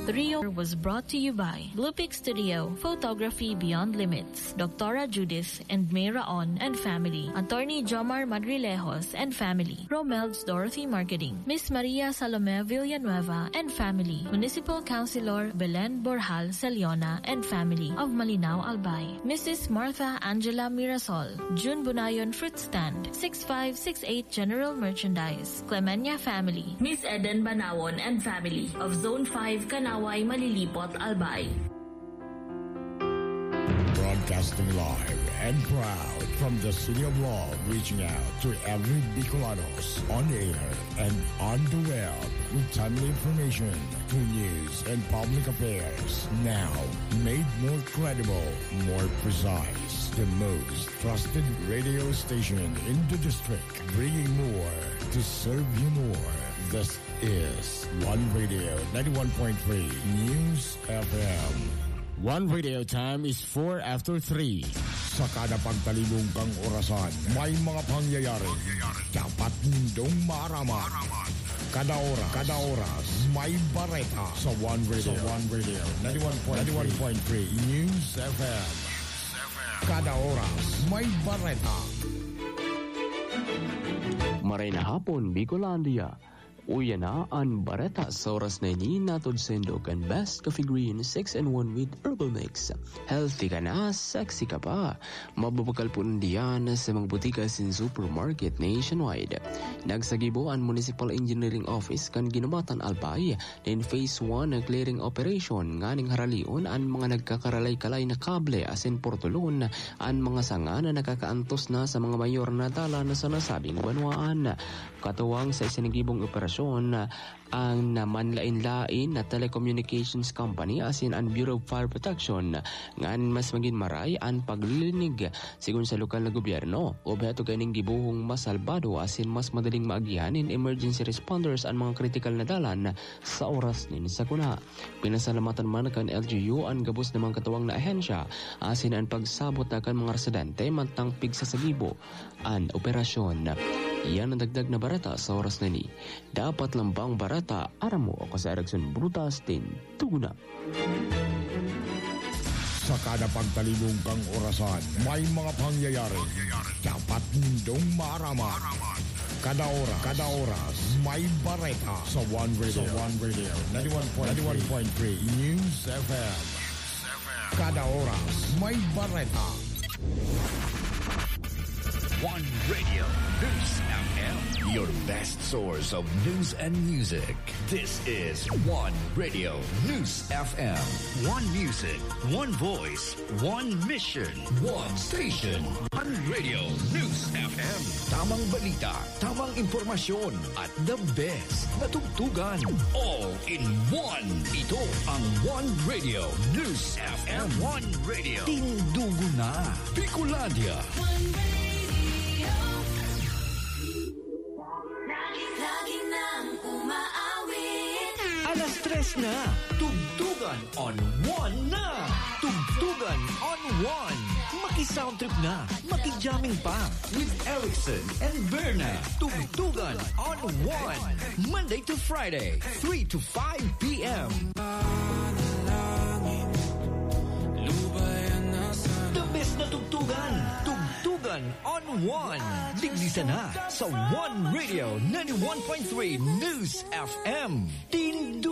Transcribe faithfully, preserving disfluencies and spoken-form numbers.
Rio was brought to you by Lupix Studio, Photography Beyond Limits, Doctora Judith and May Raon and family, Attorney Jomar Madrilejos and family, Romel's Dorothy Marketing, Miss Maria Salome Villanueva and family, Municipal Councilor Belen Borjal Celiona and family of Malinao Albay, Missus Martha Angela Mirasol, June Bunayon Fruit Stand, six five six eight General Merchandise, Clemenya family, Miss Eden Banawon and family of Zone five Kanaway Malilipot Albay. Broadcasting live and proud from the City of Love, reaching out to every Bicolanos on air and on the web with timely information, true news, and public affairs. Now, made more credible, more precise. The most trusted radio station in the district, bringing more to serve you more. This is One Radio ninety-one point three News F M. One Radio time is four after three. Sa kada pagtalibong kang orasan, may mga pangyayari. Dapat nindong maaraman. Kada oras, kada oras, may bareta sa One Radio. Sa One Radio ninety-one point three News F M. Kada oras, may bareta. Maray na hapon, Bicolandia. Uya na ang bareta sa oras na ini natod sendok ang best coffee green six in one with herbal mix. Healthy ka na, sexy ka pa. Mababakal po diyan sa mga butika sin supermarket nationwide. Nagsagibo ang Municipal Engineering Office kan Ginubatan Albay in Phase one ng clearing operation nganing haralion ang mga nagkakaralay-kalay na kable asin portulon ang mga sanga na nakakaantos na sa mga mayor na dala na sa nasabing banwaan. Katuwang sa isinagibong operasyon ang namanlain-lain na telecommunications company asin ang Bureau of Fire Protection ngan mas maging maray ang paglilinig sigun sa lokal na gobyerno o beto kaning gibuhong mas salbado asin mas madaling maagihanin emergency responders ang mga kritikal na dalan sa oras nin sa kuna. Pinasalamatan man kan L G U ang gabos namang katuwang na ahensya asin ang pagsabot na kan mga residente mantang pigsasagibo ang operasyon. Iyan ang dagdag na barata sa oras na ni. Dapat lambang barata, aram mo ako sa Erickson Brutas din, tuguna. Sa kada pagtalibong kang orasan, may mga pangyayari. Dapat nindong maaraman. Kada oras, kada oras, may bareta sa One Radio. Sa One Radio ninety-one point three News F M. Kada oras, may bareta. One Radio News F M, your best source of news and music. This is One Radio News F M. One music, one voice, one mission, one station. One Radio News F M. Tamang balita, tamang impormasyon, at the best na tugtugan. All in one. Ito ang One Radio News F M. One Radio. Tindugo na. Bicolandia. One Radio. Alas tres na. Tugtugan on one na. Tugtugan on one. Maki-soundtrip na. Maki-jamming pa. With Erickson and Berna. Tugtugan on one. Monday to Friday, three to five p.m. The best na tugtugan. Tugtugan on one. Diglisa na sa One Radio ninety-one point three News F M. Tindu